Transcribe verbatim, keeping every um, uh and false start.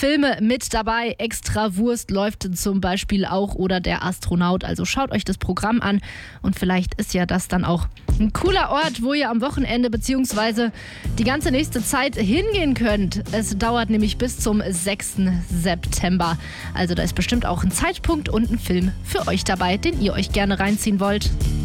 Filme mit dabei. Extrawurst läuft zum Beispiel auch oder Der Astronaut. Also schaut euch das Programm an und vielleicht ist ja das dann auch ein cooler Ort, wo ihr am Wochenende bzw. die ganze nächste Zeit hingehen könnt. Es dauert nämlich bis zum sechsten September. Also da ist bestimmt auch ein Zeitpunkt und ein Film für euch dabei, den ihr euch gerne reinziehen wollt.